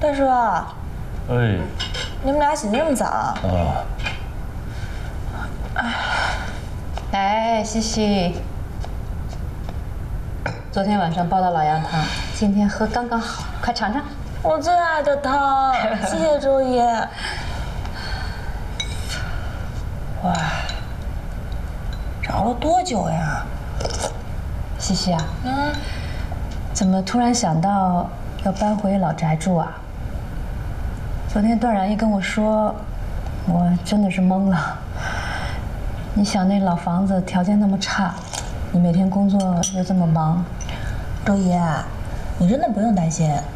大叔， 哎， 你们俩洗得这么早？ 啊， 来，西西，昨天晚上煲的老羊汤，今天喝刚刚好，快尝尝。 我最爱的汤，谢谢周爷。哇，找了多久呀？ 西西啊，怎么突然想到要搬回老宅住啊？昨天段然一跟我说，我真的是懵了。你想那老房子条件那么差，你每天工作又这么忙， 周爷，你真的不用担心，